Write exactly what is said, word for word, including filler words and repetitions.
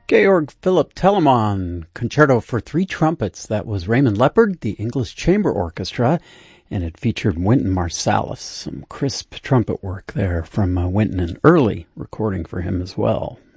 Georg Philipp Telemann, Concerto for Three Trumpets. That was Raymond Leppard, the English Chamber Orchestra, and it featured Wynton Marsalis. Some crisp trumpet work there from uh, Wynton, an early recording for him as well.